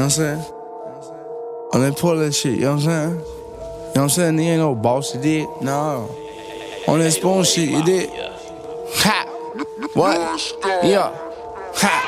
what I'm saying? On that pull shit, you know what I'm saying? You know what I'm saying? He ain't no boss, you did? No. On that spoon shit, you did? Ha! What? Yeah. Ha!